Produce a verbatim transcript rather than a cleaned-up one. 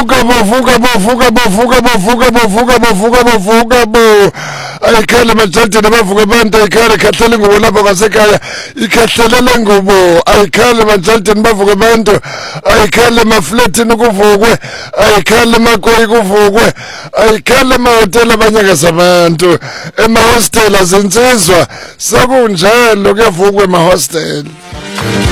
vuka bo vuka bo vuka bo vuka bo vuka bo vuka bo vuka bo vuka bo ayikhale majantini abavuka abantu ayikhale khahlele ngubo lapho ngasekhaya ikhahlelele ngubo ayikhale majantini bavuka abantu ayikhale mafletini kuvukwe ayikhale makoyi kuvukwe ayikhale mahotela abanyakaza abantu emahostela zinsizwa sakunjalo kuyavukwe emahostela